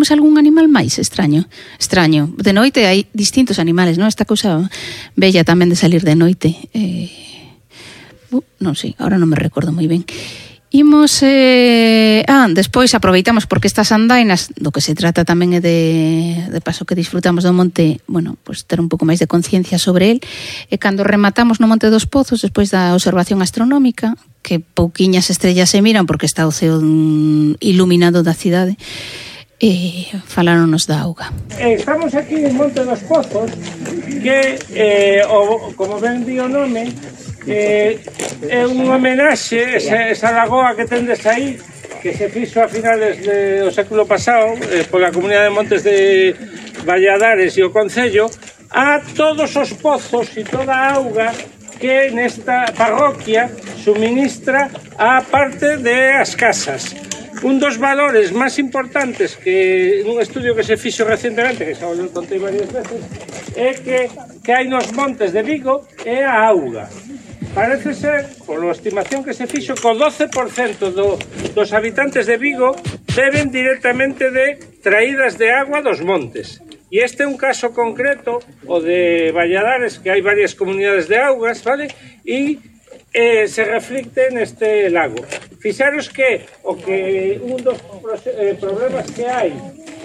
vemos algún animal máis extraño? Extraño. De noite hai distintos animales, non? Esta cousa bella tamén de salir de noite. Non sei, ahora non me recordo moi ben. Imos, despois aproveitamos porque estas andainas, do que se trata tamén é de paso que disfrutamos do monte, bueno, pues ter un pouco máis de conciencia sobre el, e cando rematamos no Monte dos Pozos, despois da observación astronómica, que pouquiñas estrellas se miran porque está o ceo iluminado da cidade, faláronos da auga. Estamos aquí en Monte dos Pozos, que, como ben di o nome, é un homenaxe esa lagoa que tendes aí, que se fixo a finales do século pasado pola Comunidade de Montes de Valladares e o Concello, a todos os pozos e toda a auga que nesta parroquia suministra a parte das casas. Un dos valores máis importantes que un estudio que se fixo recientemente, que xa o contei varias veces, é que hai nos montes de Vigo é a auga. Parece ser, pola estimación que se fixo, que o 12% dos habitantes de Vigo beben directamente de traídas de agua dos montes. E este é un caso concreto, o de Valladares, que hai varias comunidades de augas, vale? E se reflicte neste lago. Fixaros que un dos problemas que hai,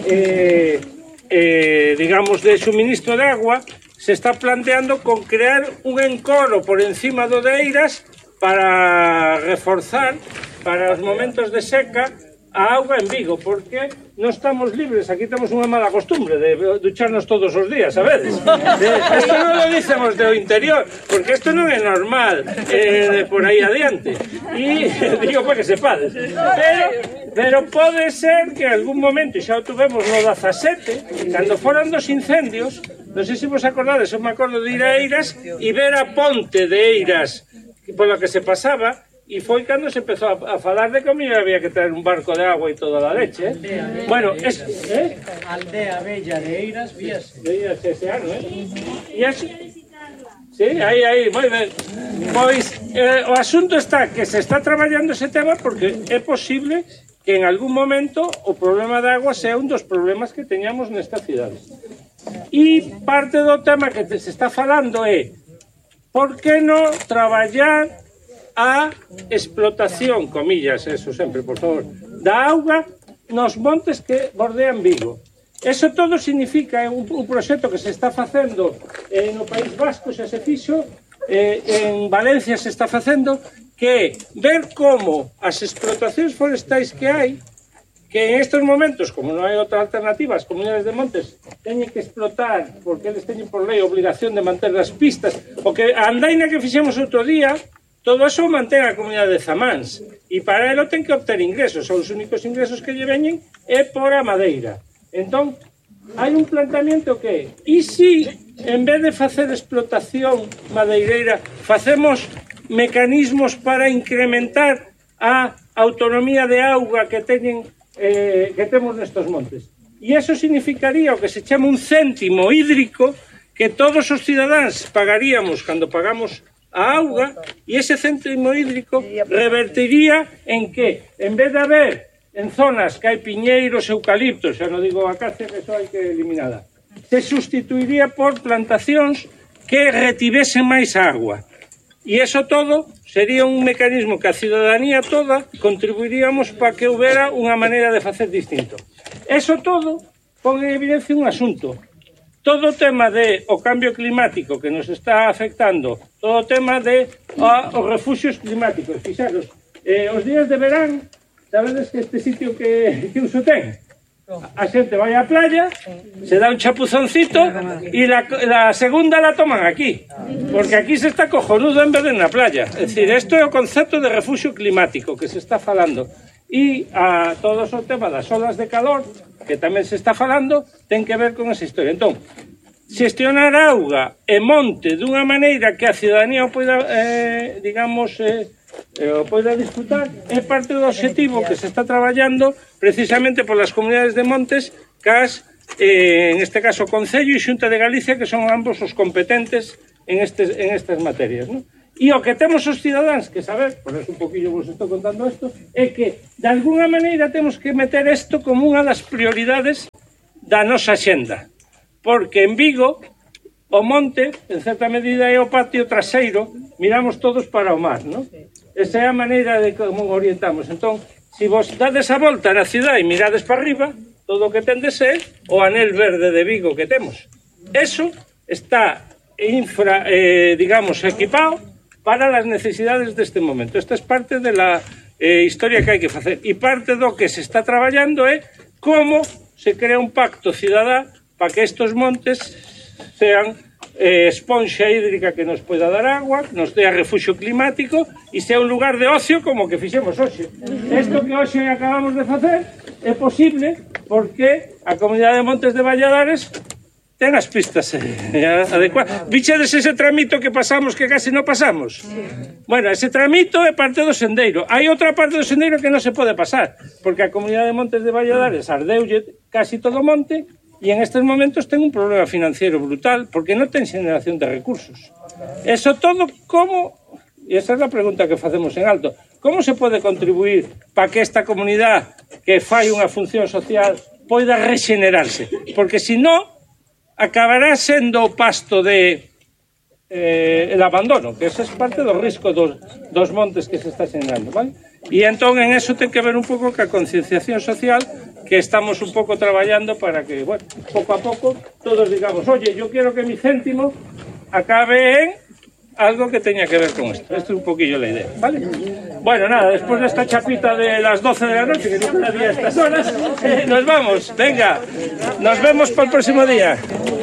digamos, de suministro de agua, se está planteando con crear un encoro por encima do de Eiras para reforzar para os momentos de seca a auga en Vigo, porque non estamos libres, aquí temos unha mala costumbre de ducharnos todos os días, sabedes? Isto non lo dicemos do interior, porque isto non é normal por aí adiante, e digo para que sepades, pero pode ser que en algún momento, e xa o tuvemos no 17, cando foran dos incendios, non sei se vos acordades, eu me acordo de ir a Eiras e ver a ponte de Eiras pola que se pasaba, e foi cando se empezou a falar de que había que traer un barco de agua e toda a leche. Bueno, Aldea Bella de Eiras, víase. Víase ese ano, E así... Sí, aí, moi ben. Pois, o asunto está que se está traballando ese tema porque é posible que en algún momento o problema de agua sea un dos problemas que teñamos nesta cidade. E parte do tema que se está falando é por que non traballar a explotación, comillas, eso sempre, por favor, da auga nos montes que bordean Vigo. Eso todo significa un proxecto que se está facendo no País Vasco, xa se fixo, en Valencia se está facendo, que ver como as explotacións forestais que hai, que en estes momentos, como non hai outra alternativa, as comunidades de montes teñen que explotar, porque eles teñen por lei a obligación de manter as pistas, o que a andaina que fixemos outro día, todo eso mantén a comunidade de Zamáns, e para elo ten que obter ingresos, os únicos ingresos que lle veñen é por a madeira. Entón, hai un planteamiento que, e si, en vez de facer explotación madeireira, facemos mecanismos para incrementar a autonomía de auga que temos nestos montes. E iso significaría o que se chama un céntimo hídrico que todos os cidadáns pagaríamos cando pagamos a auga, e ese céntimo hídrico revertiría en que, en vez de haber en zonas que hai piñeiros, eucaliptos, xa non digo acacia, que eso hai que eliminada, se sustituiría por plantacións que retivesen máis agua. E eso todo sería un mecanismo que a ciudadanía toda contribuiríamos para que houbera unha maneira de facer distinto. Eso todo pon en evidencia un asunto. Todo o tema de o cambio climático que nos está afectando, todo o tema de os refuxios climáticos. Fixaros, os días de verán, sabedes que este sitio que uso ten? A xente vai á playa, se dá un chapuzoncito e la segunda la toman aquí, porque aquí se está cojonudo en vez de na playa. É dicir, isto é o concepto de refuxio climático que se está falando. E todo o tema das olas de calor, que tamén se está falando, ten que ver con esa historia. Entón, xestionar auga e monte dunha maneira que a ciudadanía o poida, o poida disfrutar, é parte do objetivo que se está traballando precisamente polas comunidades de montes, cas, en este caso, Concello e Xunta de Galicia, que son ambos os competentes en estas materias, non? E o que temos os cidadáns que saber, por eso un poquillo vos estou contando isto, é que, de alguna maneira, temos que meter isto como unha das prioridades da nosa xenda, porque en Vigo o monte, en certa medida, é o patio traseiro, miramos todos para o mar, non? Esa é a maneira de como orientamos. Entón, se vos dades a volta na cidade e mirades para arriba, todo o que tendes é o anel verde de Vigo que temos. Eso está digamos, equipado para as necesidades deste momento. Esta é parte de la historia que hai que facer. E parte do que se está traballando é como se crea un pacto cidadá para que estos montes sean esponxa hídrica que nos poida dar agua, nos dea refugio climático e sea un lugar de ocio como que fixemos hoxe. Isto que hoxe acabamos de facer é posible porque a Comunidade de Montes de Valladares ten as pistas adecuadas. Vichedes ese tramito que pasamos que casi non pasamos? Bueno, ese tramito é parte do sendeiro. Hai outra parte do sendeiro que non se pode pasar, porque a Comunidade de Montes de Valladares ardeulle casi todo o monte e en estes momentos ten un problema financiero brutal porque non ten xeneración de recursos. Eso todo como, e esa é a pregunta que facemos en alto, como se pode contribuir para que esta comunidade que fai unha función social poida rexenerarse? Porque se non, acabará sendo o pasto de el abandono, que ese é parte do risco dos montes que se está xenerando, vale? E entón en eso ten que ver un pouco ca concienciación social que estamos un pouco traballando para que, bueno, pouco a pouco todos digamos, oye, yo quiero que mi céntimo acabe en algo que teña que ver con esto. Esto es un poquillo la idea, ¿vale? Bueno, nada, después de esta chapita de las 12 de la noche, que no había a estas horas, nos vamos, venga, nos vemos para el próximo día.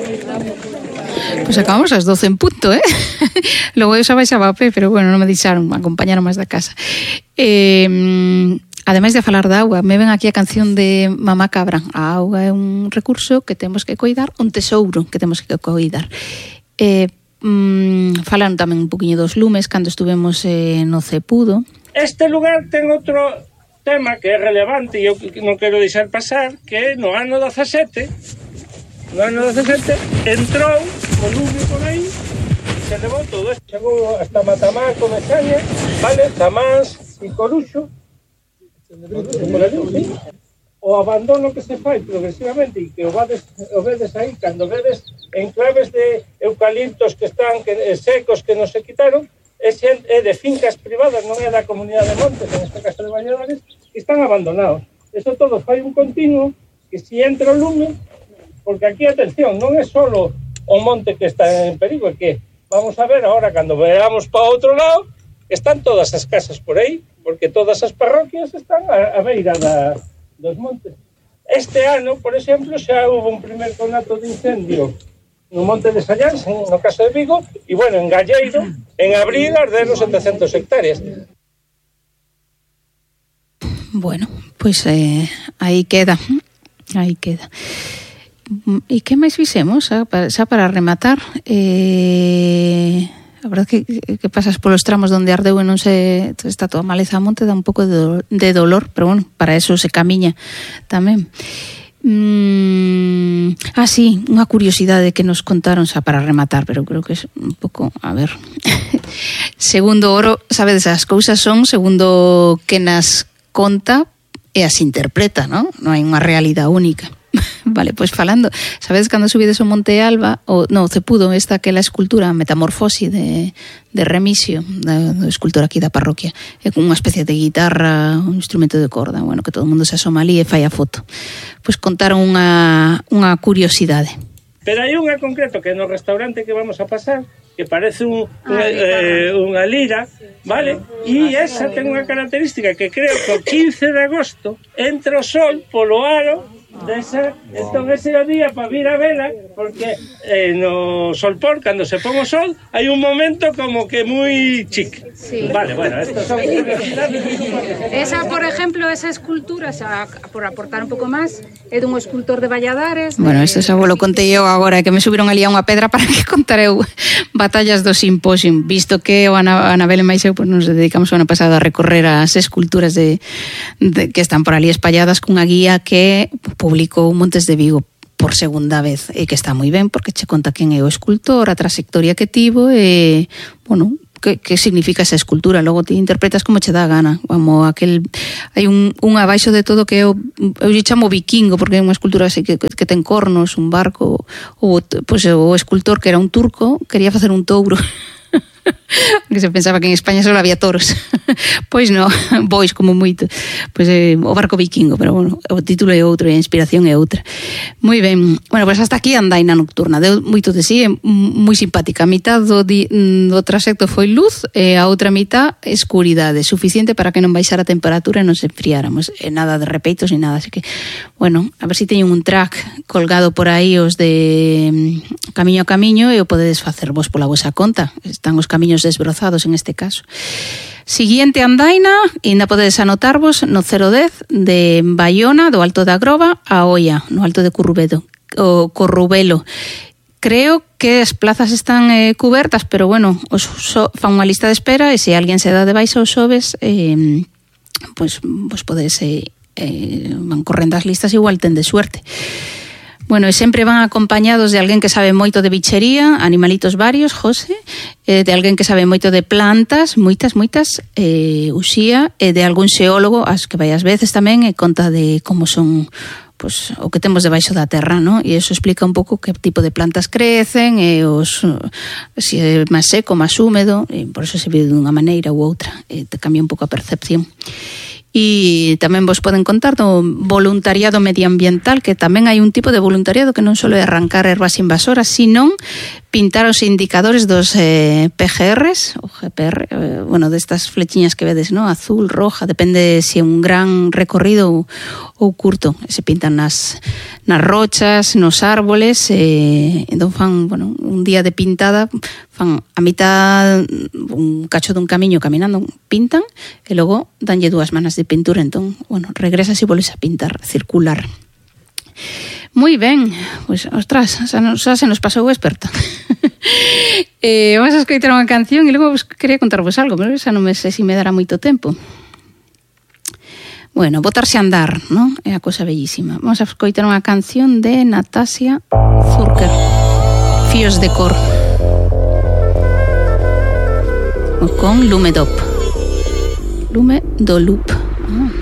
Pues acabamos ás 12 en punto, ¿eh? Logo eu xa baixaba a pé, pero bueno, non me deixaron, acompañaron máis da casa. Ademais de falar da auga, me ven aquí a canción de Mamá Cabra. A auga é un recurso que temos que coidar, un tesouro que temos que coidar. Falaron tamén un poquinho dos lumes cando estuvemos no Cepudo. Este lugar ten outro tema que é relevante e eu non quero deixar pasar, que no ano 17 entrou o lume por aí, se levou todo isto, chegou hasta Matamá, Comesaña, vale, Tamás e Coruxo. O abandono que se fai progresivamente e que o vedes aí, cando vedes enclaves de eucaliptos que están secos que non se quitaron, é de fincas privadas, non é da Comunidade de Montes, en este caso de Valladares, que están abandonados. Eso todo fai un continuo que si entra o lume, porque aquí, atención, non é solo o monte que está en perigo, é que vamos a ver ahora, cando veamos para outro lado, están todas as casas por aí, porque todas as parroquias están a beira dos montes. Este ano, por exemplo, xa houve un primer conato de incendio no monte de Sallans, no caso de Vigo, e, bueno, en Galleiro, en abril, arderon 700 hectáreas. Bueno, pois aí queda. E que máis fixemos, xa para rematar? A verdade que pasas polos tramos donde ardeu e non se está toda maleza a monte, dá un pouco de dolor, pero bueno, para eso se camiña tamén. Sí, unha curiosidade que nos contaron xa para rematar, pero creo que é un pouco, a ver. Segundo Oro, sabedes, as cousas son segundo que nas conta e as interpreta, non? Non hai unha realidade única. Vale, pois falando, sabedes cando subides o Monte Alba, o Cepudo, esta aquela escultura Metamorfosi de Remixio, do escultor aquí da parroquia, é con unha especie de guitarra, un instrumento de corda, bueno, que todo o mundo se asoma ali e fai a foto. Pois contaron unha curiosidade. Pero hai unha concreto que no restaurante que vamos a pasar, que parece unha lira, vale? E esa ten unha característica que creo que o 15 de agosto entra o sol polo aro desa, entón ese é o día para vir a vela, porque no Solpor, cando se pon o sol, hai un momento como que moi chic. Sí. Vale, bueno, estos son esa, por ejemplo, esa escultura, por aportar un pouco máis, é dun escultor de Valladares. Bueno, isto xa vos lo contei eu agora, que me subiron ali a unha pedra para que contareu batallas do simposium, visto que o Anabel e máis eu, pues, nos dedicamos o ano pasado a recorrer as esculturas de que están por ali espalladas cunha guía que publicou Montes de Vigo por segunda vez, e que está moi ben porque che conta quen é o escultor, a trayectoria que tivo e, bueno, que significa esa escultura, logo ti interpretas como che dá a gana, como aquel hai un abaixo de todo que eu lle chamo vikingo, porque é unha escultura así que ten cornos, un barco, ou pois o escultor que era un turco quería facer un touro. Que se pensaba que en España só había toros. Pois non, bois como moito. Pois o barco vikingo, pero bueno, o título é outro e a inspiración é outra. Moi ben. Bueno, pois hasta aquí a andaina nocturna. Deu moito de sí, é moi simpática. A mitad do trayecto foi luz e a outra mitad escuridade, suficiente para que non baixara a temperatura e non se enfriáramos. E nada de repeitos ni nada, así que bueno, a ver se teñen un track colgado por aí os de Camiño a Camiño e o podedes facer vos pola vosa conta. Están os camiños desbrozados en este caso. Siguiente andaina, ainda podedes anotarvos no 010 de Baiona, do Alto da Groba, a Oia, no Alto de Corrubelo. Creo que as plazas están cubertas, pero bueno, fan unha lista de espera e se alguén se dá de baixa os xoves, pois podedes van correndo as listas, igual ten de suerte. Bueno, e sempre van acompañados de alguén que sabe moito de bichería, animalitos varios, José, de alguén que sabe moito de plantas, moitas, uxía, e de algún xeólogo, as que vai ás veces tamén, e conta de como son pues, o que temos debaixo da terra, ¿no? E iso explica un pouco que tipo de plantas crecen, e se é máis seco, máis húmedo, e por eso se vive dunha maneira ou outra, e te cambia un pouco a percepción. E tamén vos poden contar do voluntariado medioambiental, que tamén hai un tipo de voluntariado que non só é arrancar ervas invasoras, sino pintar os indicadores dos PGRs, o GPR, bueno, destas flechiñas que vedes, ¿no? Azul, roja, depende se é un gran recorrido ou curto. Se pintan nas rochas, nos árboles, entón fan, bueno, un día de pintada, fan a mitad un cacho dun camiño caminando, pintan, e logo danlle 2 manas de pintura, entón, bueno, regresas e volves a pintar, circular. Moi ben, pois, ostras, xa se nos pasou o experto. Vamos a escoitar unha canción e logo quería contarvos algo, pero xa non me sei se me dará moito tempo. Bueno, botarse a andar, ¿no? É a cosa bellísima. Vamos a escoitar unha canción de Natasha Zurker, Fíos de cor, con Lume do Loop.